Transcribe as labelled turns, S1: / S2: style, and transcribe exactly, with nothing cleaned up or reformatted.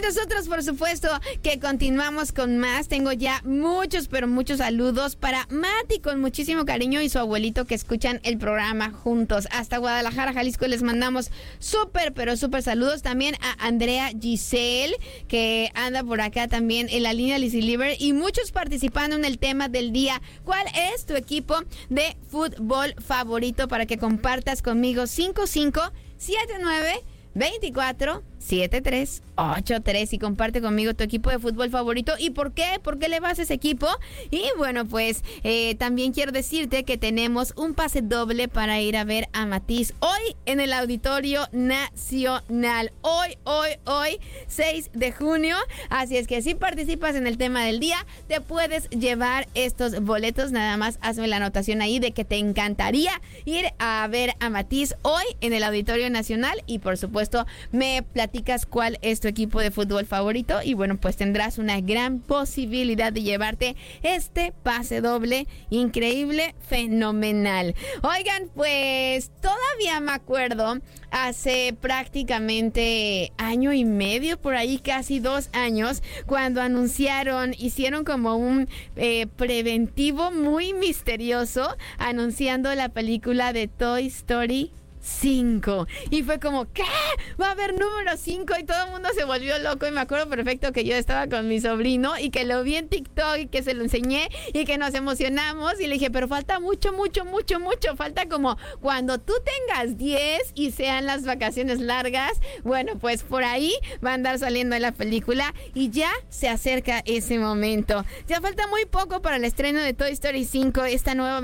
S1: nosotros, por supuesto, que continuamos con más. Tengo ya muchos, pero muchos saludos para Mati, con muchísimo cariño, y su abuelito que escuchan el programa juntos. Hasta Guadalajara, Jalisco, les mandamos súper, pero súper saludos. También a Andrea Giselle, que anda por acá también en la línea Lizzy Liver, y muchos participando en el tema del día. ¿Cuál es tu equipo de fútbol favorito? Para que compartas conmigo. Cinco cinco siete nueve veinticuatro setenta y tres ochenta y tres y comparte conmigo tu equipo de fútbol favorito y por qué, por qué le vas a ese equipo. Y bueno, pues eh, también quiero decirte que tenemos un pase doble para ir a ver a Matiz hoy en el Auditorio Nacional. Hoy, hoy, hoy, seis de junio. Así es que si participas en el tema del día, te puedes llevar estos boletos. Nada más hazme la anotación ahí de que te encantaría ir a ver a Matiz hoy en el Auditorio Nacional, y por supuesto me platicas cuál es tu equipo de fútbol favorito, y bueno, pues tendrás una gran posibilidad de llevarte este pase doble increíble, fenomenal. Oigan, pues todavía me acuerdo hace prácticamente año y medio, por ahí casi dos años, cuando anunciaron, hicieron como un eh, preventivo muy misterioso anunciando la película de Toy Story cinco, y fue como, ¿qué? Va a haber número cinco, y todo el mundo se volvió loco. Y me acuerdo perfecto que yo estaba con mi sobrino y que lo vi en TikTok y que se lo enseñé y que nos emocionamos, y le dije, pero falta mucho, mucho, mucho, mucho, falta como cuando tú tengas diez y sean las vacaciones largas. Bueno, pues por ahí va a andar saliendo la película y ya se acerca ese momento. Ya falta muy poco para el estreno de Toy Story cinco, esta nueva